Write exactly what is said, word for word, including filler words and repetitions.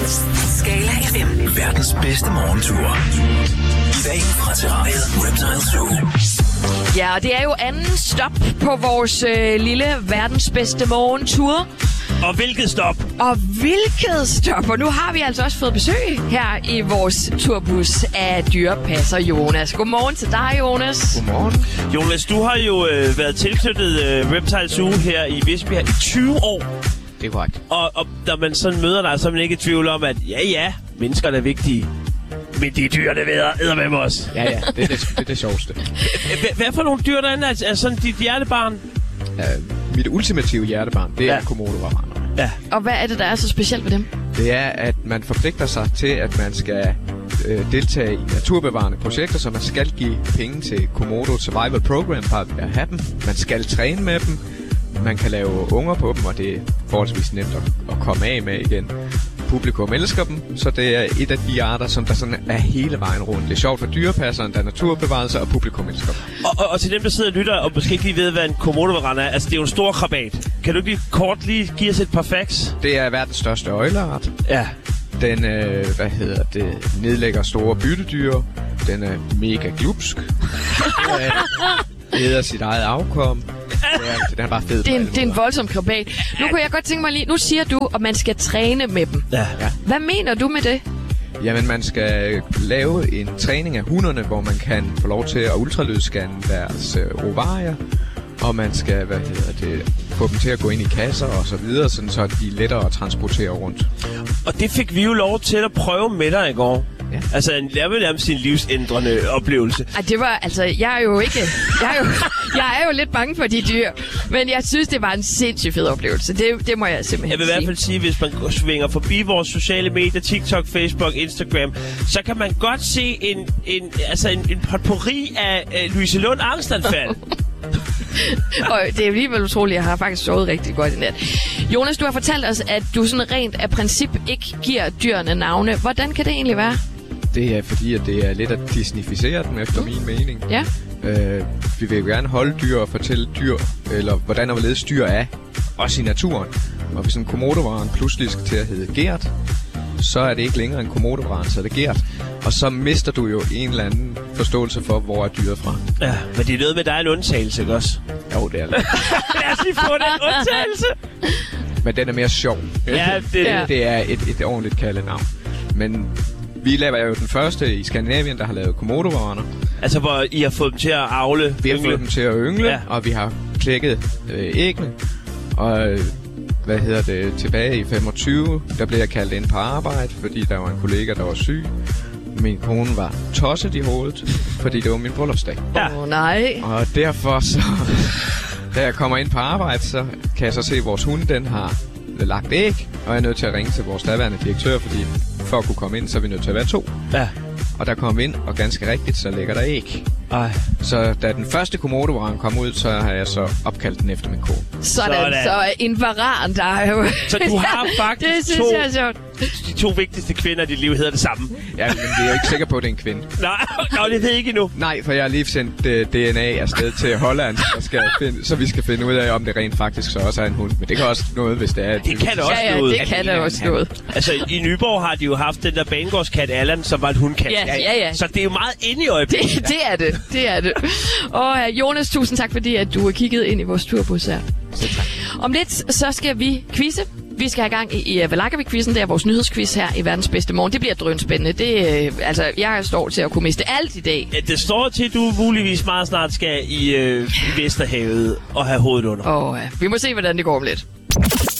Skala F M. Verdens bedste morgentur. I dag fra terrariet Reptile Zoo. Ja, og det er jo anden stop på vores øh, lille verdens bedste morgentur. Og hvilket stop? Og hvilket stop? Og nu har vi altså også fået besøg her i vores turbus af dyrepasser Jonas. Godmorgen til dig, Jonas. Godmorgen. Jonas, du har jo øh, været tilknyttet øh, Reptile Zoo her i Visbjerg i tyve år. Det er korrekt. Og, og når man sådan møder dig, så er man ikke i tvivl om, at ja, ja, mennesker er vigtige. Men de dyr, der ved, æder med os. Ja, ja, det er det, det, er det sjoveste. Hvad for nogle dyr derinde er, er sådan dit hjertebarn? Uh, mit ultimative hjertebarn, det er ja. Komodovaranerne. Ja. Og hvad er det, der er så specielt ved dem? Det er, at man forpligter sig til, at man skal øh, deltage i naturbevarende projekter, så man skal give penge til Komodo Survival Program for at have dem. Man skal træne med dem. Man kan lave unger på dem, og det er forholdsvis nemt at, at komme af med igen. Publikum elsker dem, så det er et af de arter, som der sådan er hele vejen rundt. Det er sjovt for dyrepasseren, der er naturbevarelse, og publikum elsker dem. Og, og, og til dem, der sidder og lytter, og måske ikke lige ved, hvad en komodovaran er, altså det er jo en stor krabat. Kan du lige kort lige give os et par facts? Det er verdens største øgleart. Ja. Den, øh, hvad hedder det, nedlægger store byttedyr. Den er mega glupsk. Den æder sit eget afkom. Det er, den er bare fed. Det er en, det er en voldsom krabat. Nu kunne jeg godt tænke mig lige... Nu siger du, at man skal træne med dem. Ja. Ja. Hvad mener du med det? Jamen, man skal lave en træning af hunderne, hvor man kan få lov til at ultralydsscanne deres øh, ovarier. Og man skal, hvad hedder det, få dem til at gå ind i kasser og så videre, sådan så de er lettere at transportere rundt. Og det fik vi jo lov til at prøve med dig i går. Ja. Altså, en lærte nærmest sin livsændrende oplevelse. Ej, det var, altså, jeg er jo ikke... Jeg er jo, jeg er jo lidt bange for de dyr, men jeg synes, det var en sindssygt fed oplevelse. Det, det må jeg simpelthen sige. Jeg vil i hvert fald sige, hvis man svinger forbi vores sociale medier, TikTok, Facebook, Instagram, så kan man godt se en, en, altså en, en potpourri af uh, Louise Lund angstanfald. Og det er alligevel utroligt, jeg har faktisk sovet rigtig godt i nat. Jonas, du har fortalt os, at du sådan rent af princip ikke giver dyrene navne. Hvordan kan det egentlig være? Det er fordi, at det er lidt at disnificere dem, efter min mening. Ja. Øh, vi vil jo gerne holde dyr og fortælle dyr, eller hvordan og hvorledes dyr er, også i naturen. Og hvis en komodovaran pludselig skal til at hedde Gert, så er det ikke længere en komodovaran, så er det Gert. Og så mister du jo en eller anden forståelse for, hvor er dyret fra. Ja, men det er noget med, der er en undtagelse, ikke også? Jo, det er det. Lad os lige få den undtagelse. Men den er mere sjov. Ja, det, ja. Det er et, et ordentligt kaldenavn. Men vi laver jo den første i Skandinavien, der har lavet komodovaraner. Altså, hvor I har fået dem til at avle? Vi har yngle. fået dem til at yngle, ja. Og vi har klækket øh, æggene. Og hvad hedder det, tilbage i femogtyve, der blev jeg kaldt ind på arbejde, fordi der var en kollega, der var syg. Min kone var tosset i hovedet, fordi det var min bryllupsdag. Åh, ja. oh, nej. Og derfor så, da jeg kommer ind på arbejde, så kan jeg så se, at vores hund, den har lagt æg, og jeg er nødt til at ringe til vores daværende direktør, fordi for at kunne komme ind, så er vi nødt til at være to. Ja. Og der kom vi ind, og ganske rigtigt, så ligger der æg. Ej. Så da den første komodovaran kom ud, så har jeg så opkaldt den efter min kone. Sådan, Sådan. Så en varan, der er jo... Så du har faktisk det synes to... jeg er sjovt. De to vigtigste kvinder i dit liv hedder det samme. Ja, men det er jeg ikke sikker på, at det er en kvinde. Nej, no, det ved jeg ikke endnu. Nej, for jeg har lige sendt uh, D N A afsted til Holland, og skal finde, så vi skal finde ud af, om det rent faktisk så også er en hund. Men det kan også noget, hvis det er... Det kan det også ja, ja, noget. det kan det også noget. Altså, i Nyborg har de jo haft den der banegårdskat Allan, som var et hundkat. Ja, ja, ja. Så det er jo meget inde i øjeblikket. Det, det er det, det er det. Og Jonas, tusind tak, fordi at du har kigget ind i vores turbus her. Så tak. Om lidt, så skal vi quizze. Vi skal have gang i, i Hvad lakker vi quizzen? Det er vores nyhedsquiz her i Verdens Bedste Morgen. Det bliver drønspændende. Det, øh, altså, jeg står til at kunne miste alt i dag. Ja, det står til, at du muligvis meget snart skal i, øh, i Vesterhavet og have hovedet under. Og øh, vi må se, hvordan det går om lidt.